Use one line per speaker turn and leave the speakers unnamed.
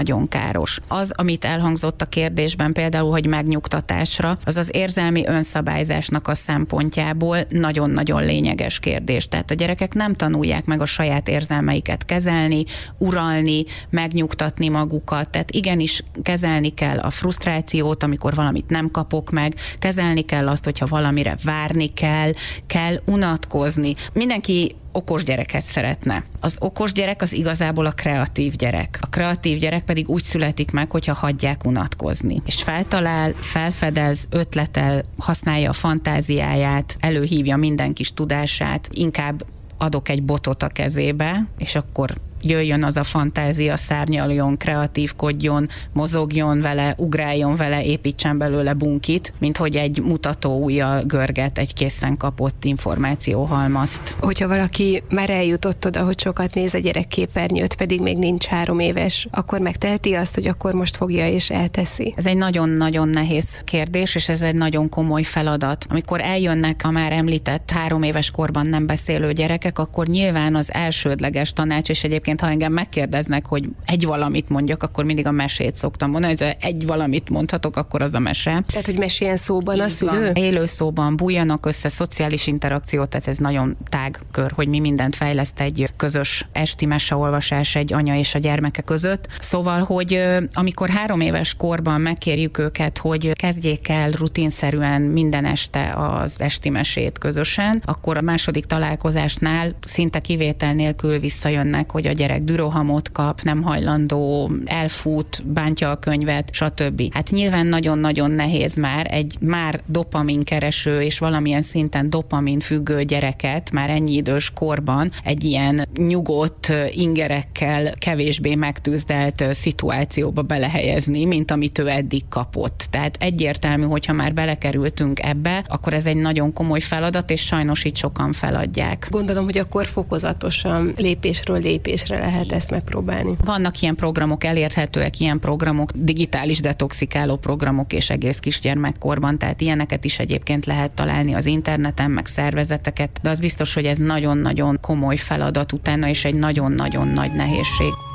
nagyon káros. Az, amit elhangzott a kérdésben például, hogy megnyugtatásra, az az érzelmi önszabályzásnak a szempontjából nagyon-nagyon lényeges kérdés. Tehát a gyerekek nem tanulják meg a saját érzelmeiket kezelni, uralni, megnyugtatni magukat. Tehát igenis kezelni kell a frusztrációt, amikor valamit nem kapok meg, kezelni kell azt, hogyha valamire várni kell unatkozni. Mindenki okos gyereket szeretne. Az okos gyerek az igazából a kreatív gyerek. A kreatív gyerek pedig úgy születik meg, hogyha hagyják unatkozni. És feltalál, felfedez, ötletel, használja a fantáziáját, előhívja minden kis tudását, inkább adok egy botot a kezébe, és akkor jöjjön az a fantázia, szárnyaljon, kreatívkodjon, mozogjon vele, ugráljon vele, építsen belőle bunkit, mint hogy egy mutatóujjal görget egy készen kapott információhalmazt.
Hogyha valaki már eljutott oda, hogy sokat néz a gyerekképernyőt, pedig még nincs 3 éves, akkor megteheti azt, hogy akkor most fogja és elteszi?
Ez egy nagyon-nagyon nehéz kérdés, és ez egy nagyon komoly feladat. Amikor eljönnek a már említett 3 éves korban nem beszélő gyerekek, akkor nyilván az elsődleges tanács, és egyébként ha engem megkérdeznek, hogy egy valamit mondjak, akkor mindig a mesét szoktam mondani, hogy egy valamit mondhatok, akkor az a mese.
Tehát, hogy meséljen szóban a szülő?
Élő szóban, bújjanak össze, szociális interakció, tehát ez nagyon tág kör, hogy mi mindent fejleszt egy közös esti meseolvasás egy anya és a gyermeke között. Szóval, hogy amikor 3 éves korban megkérjük őket, hogy kezdjék el rutinszerűen minden este az esti mesét közösen, akkor a második találkozásnál szinte kivétel nélkül visszajönnek, hogy a gyerek dürohamot kap, nem hajlandó, elfut, bántja a könyvet, stb. Hát nyilván nagyon-nagyon nehéz már egy már dopamin kereső és valamilyen szinten dopamin függő gyereket már ennyi idős korban egy ilyen nyugodt ingerekkel kevésbé megtűzdelt szituációba belehelyezni, mint amit ő eddig kapott. Tehát egyértelmű, hogyha már belekerültünk ebbe, akkor ez egy nagyon komoly feladat, és sajnos itt sokan feladják.
Gondolom, hogy akkor fokozatosan lépésről lépésre lehet ezt megpróbálni.
Vannak ilyen programok, elérhetőek ilyen programok, digitális detoxikáló programok és egész kisgyermekkorban, tehát ilyeneket is egyébként lehet találni az interneten, meg szervezeteket, de az biztos, hogy ez nagyon-nagyon komoly feladat utána, és egy nagyon-nagyon nagy nehézség.